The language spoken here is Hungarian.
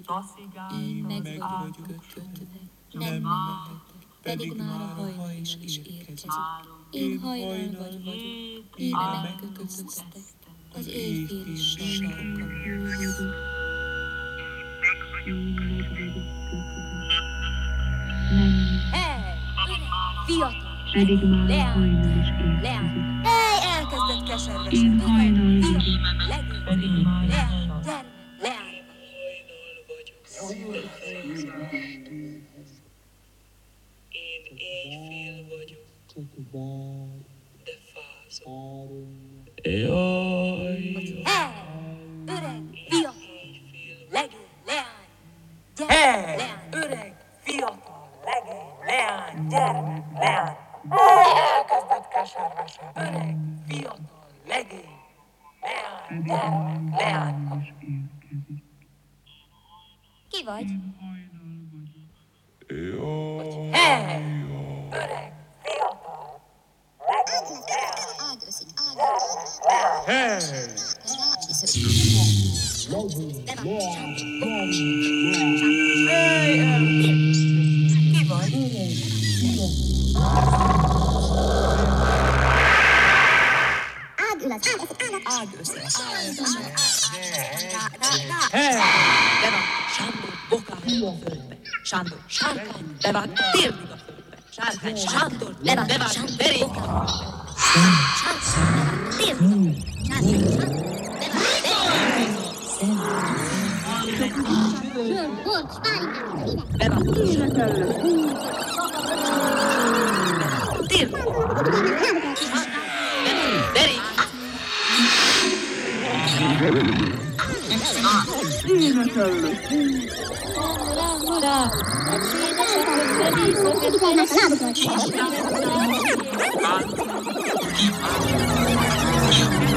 Én meg vagyok kötve, nem mehetek, pedig már a hajnal is érkezik. Én hajnal vagyok, éve megkötöztek, az éjfél is sarka húz. Hey, fiatal, leány, elkezdett keservesen, öreg, fiatal, legény, leány, gyere, leány. Én éjfél vagyok, de fázom. Jaj! Hey, öreg, fiatal, legény, leány, gyere, leány. Öreg, fiatal, legény, leány, gyermek, leány. Elkezdett keservesen. Öreg, fiatal, legény, leány, gyermek, leány. Ki vagy? Hey! Öreg, fiatal, legény, Ki vagy? Ág össze. Bevág Sándor bokája a földbe. Sándor sárkány, bevág térdig a földbe. Sárkány, Sándor, bevág derék a földbe. Hurrá!